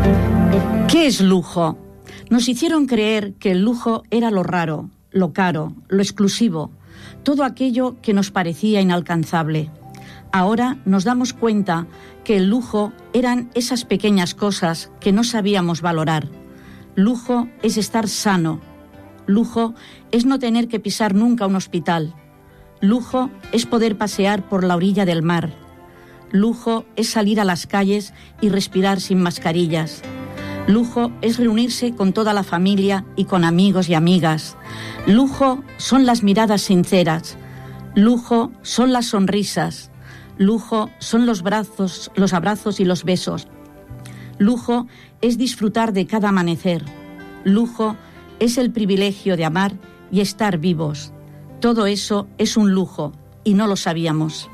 ¿Qué es lujo? Nos hicieron creer que el lujo era lo raro, lo caro, lo exclusivo, todo aquello que nos parecía inalcanzable. Ahora nos damos cuenta que el lujo eran esas pequeñas cosas que no sabíamos valorar. Lujo es estar sano. Lujo es no tener que pisar nunca un hospital. Lujo es poder pasear por la orilla del mar. Lujo es salir a las calles y respirar sin mascarillas. Lujo es reunirse con toda la familia y con amigos y amigas. Lujo son las miradas sinceras. Lujo son las sonrisas. Lujo son los abrazos y los besos. Lujo es disfrutar de cada amanecer. Lujo es el privilegio de amar y estar vivos. Todo eso es un lujo y no lo sabíamos.